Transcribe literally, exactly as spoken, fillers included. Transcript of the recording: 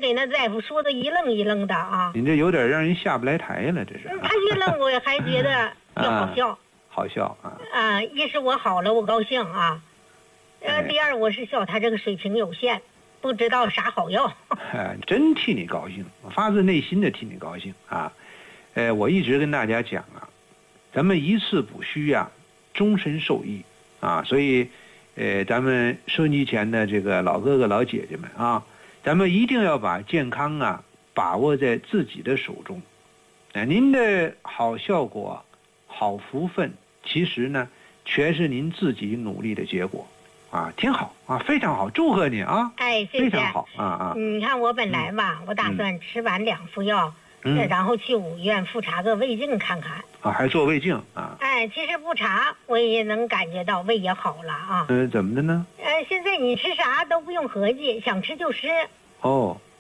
给那大夫说的一愣一愣的啊。 你这有点让人下不来台了，这是。 他一愣，我还觉得要好笑。 啊、好笑啊！ 啊，一是我好了，我高兴啊。呃， 哎、 第二我是笑他这个水平有限，不知道啥好药。 哎，真替你高兴，发自内心的替你高兴啊！呃，我一直跟大家讲啊，咱们一次补虚呀、啊，终身受益啊！所以，呃，咱们收音机前的这个老哥哥老姐姐们啊，咱们一定要把健康啊把握在自己的手中。哎、呃，您的好效果、好福分，其实呢，全是您自己努力的结果。啊，挺好啊，非常好，祝贺你啊！ 哎，谢谢。 非常好啊啊！ 你看我本来吧，嗯、我打算吃完两副药， 嗯、 然后去五院复查个胃镜看看。 啊，还做胃镜啊？ 哎，其实不查我也能感觉到胃也好了啊。 嗯、呃，怎么的呢？ 呃，现在你吃啥都不用合计，想吃就吃。 哦。